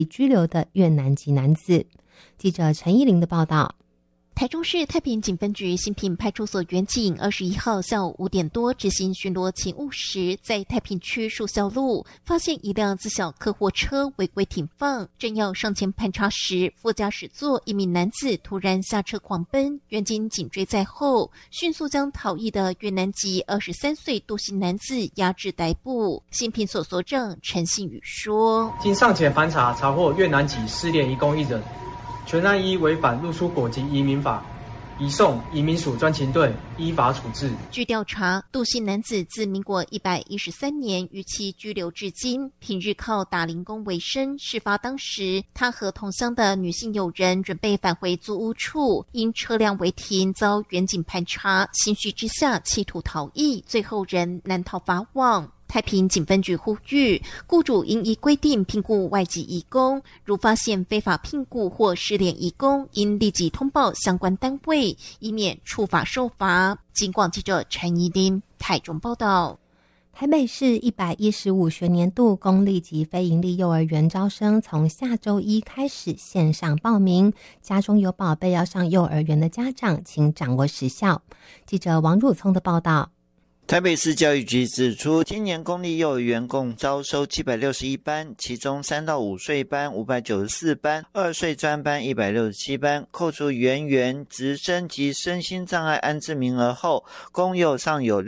拘留的越南籍男子。记者陈依玲的报道。 台中市太平警分局新平派出所员警21号下午5点多执行巡逻勤务时，在太平区树孝路发现一辆自小客货车违规停放，正要上前盘查时，副驾驶座一名男子突然下车狂奔，员警紧追在后，迅速将逃逸的越南籍23岁杜姓男子押至逮捕。新平所所长陈信宇说： 经上前盘查，查获越南籍失联移工1人，全案依违反入出国及移民法，移送移民署专勤队依法处置。 据调查，杜姓男子自民国113年逾期居留至今，平日靠打零工为生。事发当时，他和同乡的女性友人准备返回租屋处，因车辆违停遭员警盘查，心绪之下企图逃逸，最后仍难逃法网。太平警分局呼吁，雇主应依规定聘雇外籍移工，如发现非法聘雇或失联移工，应立即通报相关单位，以免触法受罚。警广记者陈怡琳台中报道。 台北市115学年度公立及非营利幼儿园招生从下周一开始线上报名，家中有宝贝要上幼儿园的家长请掌握时效。记者王汝聪的报道。 台北市教育局指出，今年公立幼儿园共招收761班，其中3到5岁班594班，2岁专班167班，扣除园员、直升及身心障碍安置名额后，公幼尚有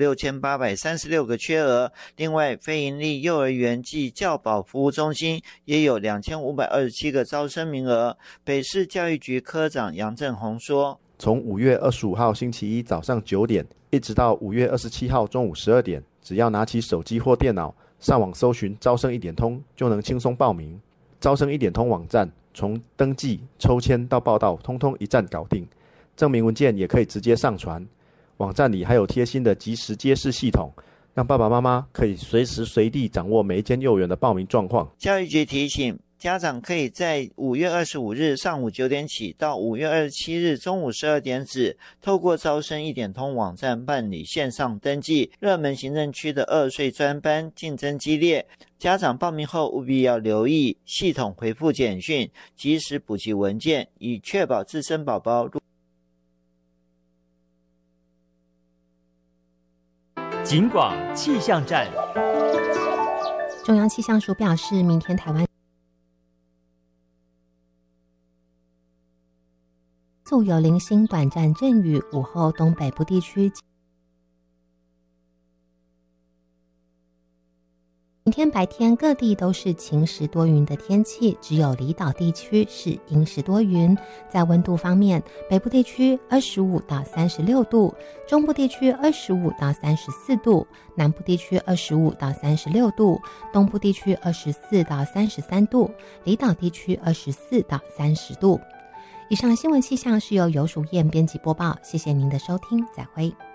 6836个缺额。另外，非营利幼儿园暨教保服务中心也有2527个招生名额。北市教育局科长杨正宏说， 从5月25号星期一早上9点一直到5月27号中午12点，只要拿起手机或电脑上网搜寻招生一点通，就能轻松报名。招生一点通网站从登记、抽签到报到，通通一站搞定。证明文件也可以直接上传。网站里还有贴心的即时揭示系统，让爸爸妈妈可以随时随地掌握每一间幼儿园的报名状况。 教育局提醒，家长可以在5月25日上午9点起到5月27日中午12点止，透过招生一点通网站办理线上登记。热门行政区的2岁专班竞争激烈，家长报名后务必要留意系统回复简讯，及时补齐文件，以确保自身宝宝入。 警广气象站。 中央气象署表示，明天台湾有零星短暂阵雨，午后东北部地区。明天白天各地都是晴时多云的天气，只有离岛地区是阴时多云。在温度方面，北部地区25到36度，中部地区25到34度，南部地区25到36度，东部地区24到33度，离岛地区24到30度。以上新闻气象是由游淑燕编辑播报，谢谢您的收听，再会。